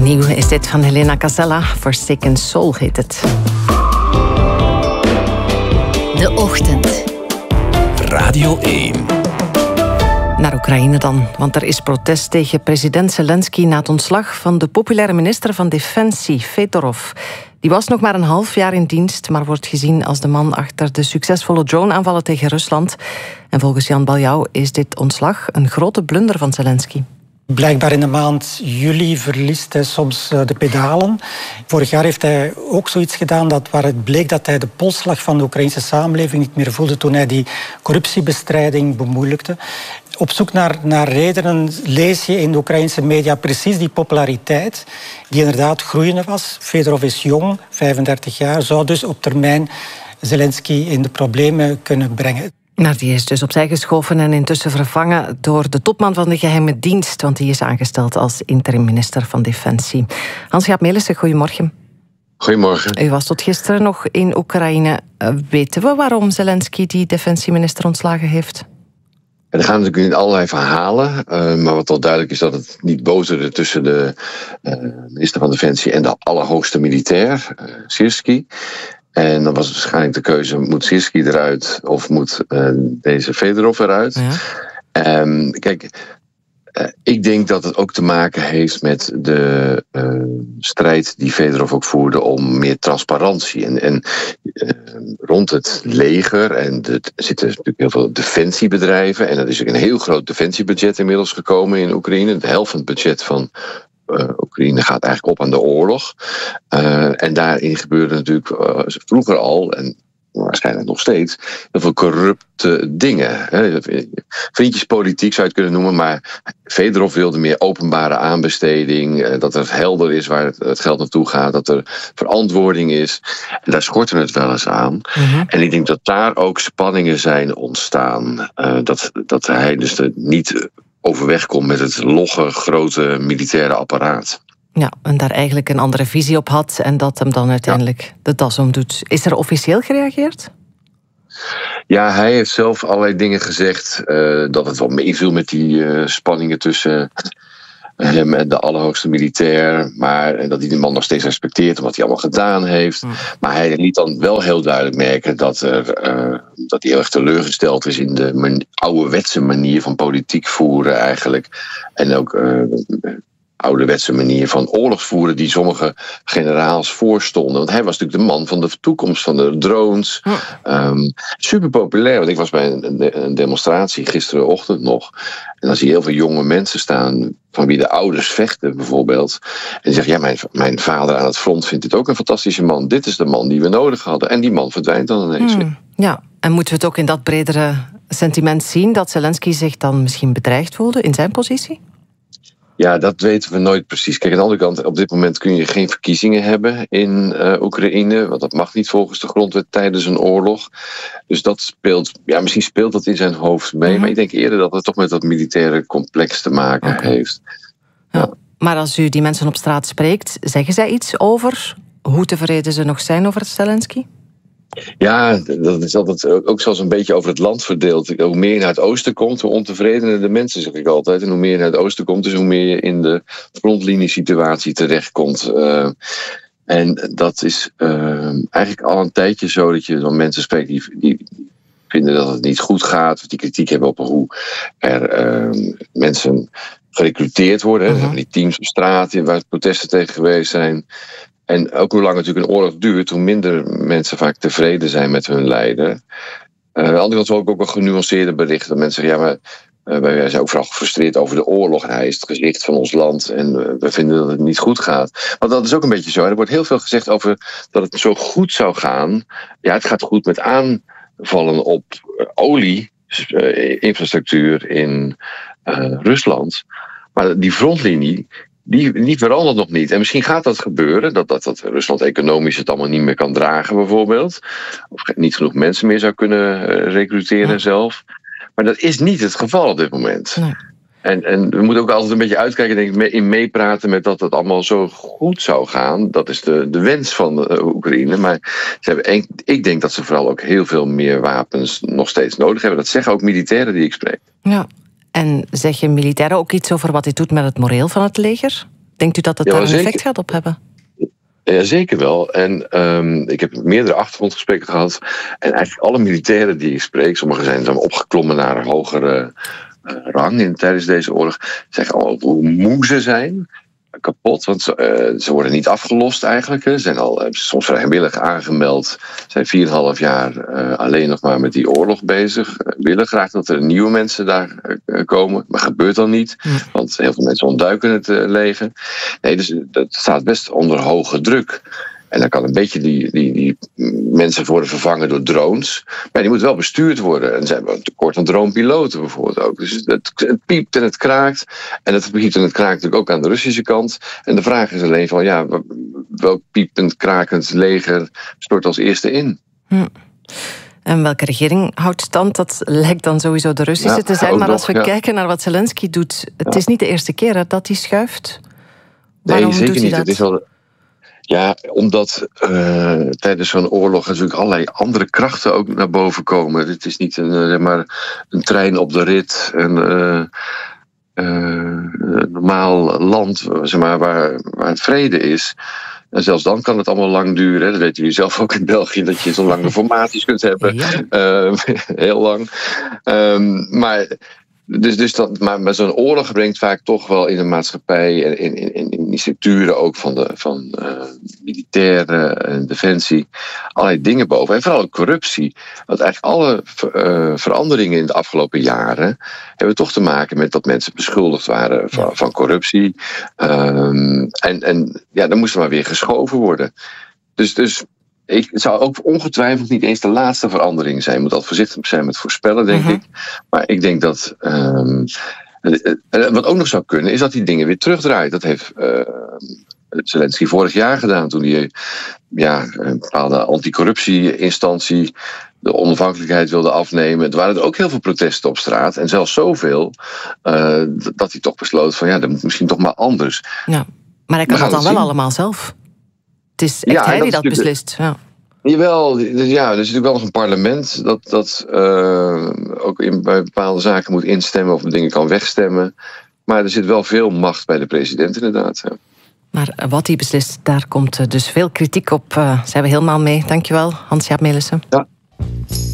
Nieuw is dit van Helena Casella. Forsaken Soul heet het. De Ochtend. Radio 1. Naar Oekraïne dan, want er is protest tegen president Zelensky na het ontslag van de populaire minister van Defensie, Fedorov. Die was nog maar een half jaar in dienst, maar wordt gezien als de man achter de succesvolle drone-aanvallen tegen Rusland. En volgens Jan Baljouw is dit ontslag een grote blunder van Zelensky. Blijkbaar in de maand juli verliest hij soms de pedalen. Vorig jaar heeft hij ook zoiets gedaan waar het bleek dat hij de polsslag van de Oekraïnse samenleving niet meer voelde toen hij die corruptiebestrijding bemoeilijkte. Op zoek naar redenen lees je in de Oekraïnse media precies die populariteit die inderdaad groeiende was. Fedorov is jong, 35 jaar, zou dus op termijn Zelensky in de problemen kunnen brengen. Maar die is dus opzij geschoven en intussen vervangen door de topman van de geheime dienst, want die is aangesteld als interim-minister van Defensie. Hans-Jaap Melissen, goedemorgen. Goedemorgen. U was tot gisteren nog in Oekraïne. Weten we waarom Zelensky die defensieminister ontslagen heeft? Er gaan natuurlijk in allerlei verhalen, maar wat wel duidelijk is dat het niet boterde tussen de minister van Defensie en de allerhoogste militair, Syrský. En dan was waarschijnlijk de keuze, moet Syrský eruit of moet deze Fedorov eruit? Ja. Kijk, ik denk dat het ook te maken heeft met de strijd die Fedorov ook voerde om meer transparantie. En rond het leger, en er zitten natuurlijk heel veel defensiebedrijven, en er is ook een heel groot defensiebudget inmiddels gekomen in Oekraïne. De helft van het budget van Oekraïne gaat eigenlijk op aan de oorlog. En daarin gebeurde natuurlijk vroeger al, en waarschijnlijk nog steeds, heel veel corrupte dingen. Vriendjespolitiek zou je het kunnen noemen, maar Fedorov wilde meer openbare aanbesteding, dat er helder is waar het geld naartoe gaat, dat er verantwoording is. En daar schortte het wel eens aan. Mm-hmm. En ik denk dat daar ook spanningen zijn ontstaan. Dat hij dus niet overweg komt met het logge, grote militaire apparaat. Ja, en daar eigenlijk een andere visie op had en dat hem dan uiteindelijk de das omdoet. Is er officieel gereageerd? Ja, hij heeft zelf allerlei dingen gezegd, dat het wel meeviel met die spanningen tussen hem en de allerhoogste militair, maar dat hij die man nog steeds respecteert wat hij allemaal gedaan heeft. Maar hij liet dan wel heel duidelijk merken dat hij heel erg teleurgesteld is in de ouderwetse manier van politiek voeren eigenlijk. En ook ouderwetse manier van oorlogsvoeren die sommige generaals voorstonden. Want hij was natuurlijk de man van de toekomst van de drones. Super populair, want ik was bij een demonstratie gisterenochtend nog. En dan zie je heel veel jonge mensen staan van wie de ouders vechten bijvoorbeeld. En die zeggen, ja, mijn vader aan het front vindt dit ook een fantastische man. Dit is de man die we nodig hadden. En die man verdwijnt dan ineens weer. Ja, en moeten we het ook in dat bredere sentiment zien dat Zelensky zich dan misschien bedreigd voelde in zijn positie? Ja, dat weten we nooit precies. Kijk, aan de andere kant, op dit moment kun je geen verkiezingen hebben in Oekraïne, want dat mag niet volgens de grondwet tijdens een oorlog. Dus dat speelt, ja, misschien speelt dat in zijn hoofd mee, maar ik denk eerder dat het toch met dat militaire complex te maken heeft. Ja. Maar als u die mensen op straat spreekt, zeggen zij iets over hoe tevreden ze nog zijn over Zelensky? Ja, dat is altijd ook zelfs een beetje over het land verdeeld. Hoe meer je naar het oosten komt, hoe ontevredener de mensen, zeg ik altijd. En hoe meer je naar het oosten komt, dus hoe meer je in de frontlinie-situatie terechtkomt. En dat is eigenlijk al een tijdje zo dat je dan mensen spreekt die vinden dat het niet goed gaat, of die kritiek hebben op hoe er mensen gerecruiteerd worden. Hè, die teams op straat waar protesten tegen geweest zijn. En ook hoe lang natuurlijk een oorlog duurt, hoe minder mensen vaak tevreden zijn met hun leider. Aan de andere kant ook wel genuanceerde berichten. Dat mensen zeggen, ja, maar wij zijn ook vooral gefrustreerd over de oorlog. En hij is het gezicht van ons land en we vinden dat het niet goed gaat. Want dat is ook een beetje zo. Er wordt heel veel gezegd over dat het zo goed zou gaan. Ja, het gaat goed met aanvallen op olie-infrastructuur in Rusland. Maar die frontlinie, die verandert nog niet. En misschien gaat dat gebeuren, dat Rusland economisch het allemaal niet meer kan dragen bijvoorbeeld. Of niet genoeg mensen meer zou kunnen recruteren zelf. Maar dat is niet het geval op dit moment. Nee. En we moeten ook altijd een beetje uitkijken, denk ik, in meepraten met dat het allemaal zo goed zou gaan. Dat is de wens van Oekraïne. Maar ik denk dat ze vooral ook heel veel meer wapens nog steeds nodig hebben. Dat zeggen ook militairen die ik spreek. Ja. En zeg je militairen ook iets over wat dit doet met het moreel van het leger? Denkt u dat het daar een effect gaat op hebben? Ja, zeker wel. En ik heb meerdere achtergrondgesprekken gehad. En eigenlijk alle militairen die ik spreek, sommigen zijn opgeklommen naar een hogere rang tijdens deze oorlog, zeggen al hoe moe ze zijn. Kapot, want ze worden niet afgelost eigenlijk. Ze zijn al soms vrijwillig aangemeld. Ze zijn 4,5 jaar alleen nog maar met die oorlog bezig. Willen graag dat er nieuwe mensen daar komen. Maar gebeurt dan niet. Want heel veel mensen ontduiken het leger. Nee, dus dat staat best onder hoge druk. En dan kan een beetje die mensen worden vervangen door drones. Maar die moeten wel bestuurd worden. En ze hebben een tekort aan dronepiloten bijvoorbeeld ook. Dus het piept en het kraakt. En het piept en het kraakt natuurlijk ook aan de Russische kant. En de vraag is alleen van, ja, welk piepend, krakend leger stort als eerste in? En welke regering houdt stand? Dat lijkt dan sowieso de Russische te zijn. Maar als we kijken naar wat Zelensky doet, het is niet de eerste keer dat hij schuift. Waarom zeker doet hij niet. dat? Het is wel... Ja, omdat tijdens zo'n oorlog natuurlijk allerlei andere krachten ook naar boven komen. Het is niet een trein op de rit, een normaal land waar het vrede is. En zelfs dan kan het allemaal lang duren. Dat weten jullie zelf ook in België, dat je zo lange formaties kunt hebben. Ja. Heel lang. Maar zo'n oorlog brengt vaak toch wel in de maatschappij en in die structuren ook van militaire defensie allerlei dingen boven. En vooral ook corruptie. Want eigenlijk alle veranderingen in de afgelopen jaren hebben toch te maken met dat mensen beschuldigd waren van corruptie. Dan moest er maar weer geschoven worden. Dus het zou ook ongetwijfeld niet eens de laatste verandering zijn. Je moet altijd voorzichtig zijn met voorspellen, denk ik. Maar ik denk dat... wat ook nog zou kunnen, is dat die dingen weer terugdraait. Dat heeft Zelensky vorig jaar gedaan, toen hij een bepaalde anticorruptie-instantie de onafhankelijkheid wilde afnemen. Er waren er ook heel veel protesten op straat. En zelfs zoveel dat hij toch besloot van dat moet misschien toch maar anders. Ja, maar hij kan dat dan wel allemaal zelf. Het is echt hij die dat beslist. Ja. Jawel, er is natuurlijk wel nog een parlement dat ook bij bepaalde zaken moet instemmen of dingen kan wegstemmen. Maar er zit wel veel macht bij de president inderdaad. Ja. Maar wat hij beslist, daar komt dus veel kritiek op. Zijn we helemaal mee. Dankjewel, Hans-Jaap Melissen. Ja.